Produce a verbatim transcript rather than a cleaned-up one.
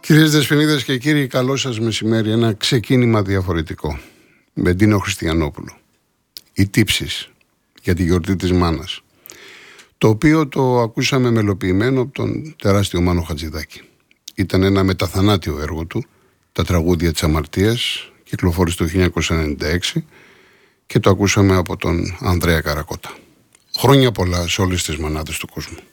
Κυρίες Δεσποινίδες και κύριοι, καλό σας μεσημέρι. Ένα ξεκίνημα διαφορετικό με Ντίνο Χριστιανόπουλο. Οι τύψεις για τη γιορτή της μάνας, το οποίο το ακούσαμε μελοποιημένο από τον τεράστιο Μάνο Χατζηδάκη. Ήταν ένα μεταθανάτιο έργο του, τα τραγούδια της αμαρτίας, κυκλοφόρησε το χίλια εννιακόσια ενενήντα έξι και το ακούσαμε από τον Ανδρέα Καρακώτα. Χρόνια πολλά σε όλες τις μανάδες του κόσμου.